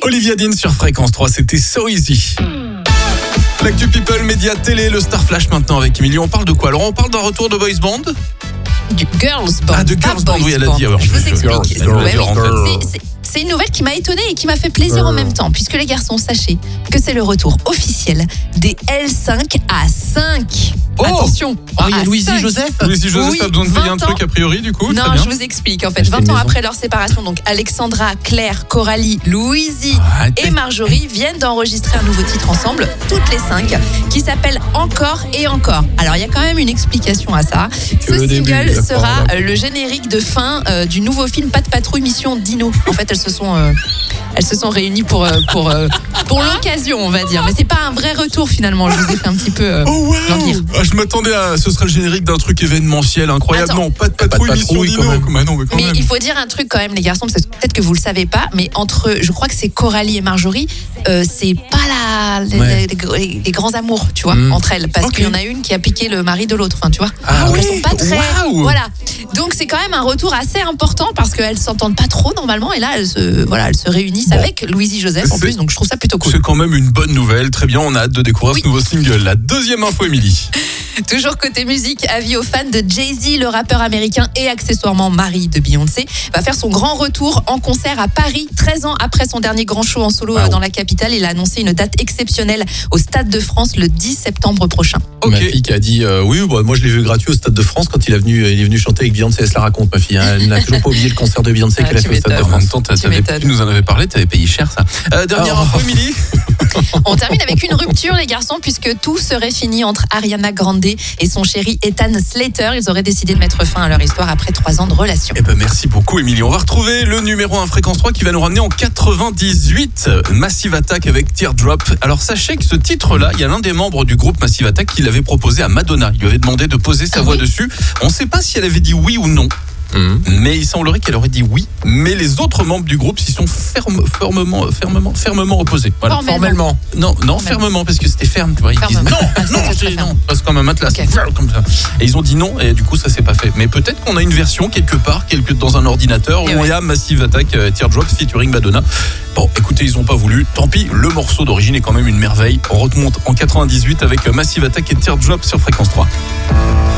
Olivia Dean sur Fréquence 3, c'était So Easy. L'actu People, média, télé, le Star Flash maintenant avec Émilie. On parle de quoi? Alors on parle d'un retour de Boys Band? Du Girls Band. Ah, de Girls Band, oui, elle a dit. Alors, je vous explique. Girls. C'est une nouvelle qui m'a étonnée et qui m'a fait plaisir en même temps, puisque les garçons, sachez que c'est le retour officiel des L5 à 5. Oh, attention. Il y a Louisie Joseph. Louisie Joseph Oui, a besoin de payer un 20 ans. truc a priori du coup. Non, très bien. je vous explique. En fait, 20 ans après leur séparation, donc Alexandra, Claire, Coralie, Louisie et Marjorie viennent d'enregistrer un nouveau titre ensemble, toutes les 5, qui s'appelle Encore et Encore. Alors, il y a quand même une explication à ça. Ce single sera le générique de fin du nouveau film Pas de patrouille Mission Dino. En fait, elles se sont réunies pour l'occasion, on va dire. Mais c'est pas un vrai retour finalement. Je vous ai fait un petit peu languir. Je m'attendais à ce serait le générique d'un truc événementiel incroyable. Attends. Non, pas de patrouille, Mission Dino. quand même. Non, mais quand Mais même. il faut dire un truc quand même, les garçons, parce que peut-être que vous le savez pas, mais entre, je crois que c'est Coralie et Marjorie, c'est pas les grands amours, tu vois, entre elles, parce qu'il y en a une qui a piqué le mari de l'autre, enfin, tu vois. Donc elles sont pas très, voilà. Donc c'est quand même un retour assez important parce qu'elles s'entendent pas trop normalement, et là elles se réunissent avec Louisie Joseph en plus, donc je trouve ça plutôt cool. C'est quand même une bonne nouvelle. Très bien, on a hâte de découvrir ce nouveau single. La deuxième info, Émilie. Toujours côté musique, avis aux fans de Jay-Z, le rappeur américain et accessoirement mari de Beyoncé, va faire son grand retour en concert à Paris, 13 ans après son dernier grand show en solo dans la capitale. Il a annoncé une date exceptionnelle au Stade de France le 10 septembre prochain. Ma fille qui a dit moi je l'ai vu gratuit au Stade de France quand il est venu chanter avec Beyoncé. Elle se la raconte, ma fille. Elle n'a toujours pas oublié le concert de Beyoncé qu'elle a fait au Stade de En France. même temps, tu nous en avais parlé, tu avais payé cher ça. Dernière info, Émilie. On termine avec une rupture, les garçons, puisque tout serait fini entre Ariana Grande et son chéri Ethan Slater. Ils auraient décidé de mettre fin à leur histoire après 3 ans de relation. Eh ben merci beaucoup, Émilie. On va retrouver le numéro 1 Fréquence 3 qui va nous ramener en 98. Massive Attack avec Teardrop. Alors sachez que ce titre-là, il y a l'un des membres du groupe Massive Attack qui l'avait proposé à Madonna. Il lui avait demandé de poser sa voix dessus. On ne sait pas si elle avait dit oui ou non. Mais il semblerait qu'elle aurait dit oui. Mais les autres membres du groupe s'y sont fermement opposés. Voilà. Formellement. Non, fermement, parce que c'était ferme. Tu vois, ils disent non, parce comme un matelas, comme ça. Et ils ont dit non, et du coup ça s'est pas fait. Mais peut-être qu'on a une version quelque part, dans un ordinateur, où il y a Massive Attack Teardrop featuring Madonna. Bon, écoutez, ils ont pas voulu. Tant pis, le morceau d'origine est quand même une merveille. On remonte en 98 avec Massive Attack et Teardrop sur Fréquence 3.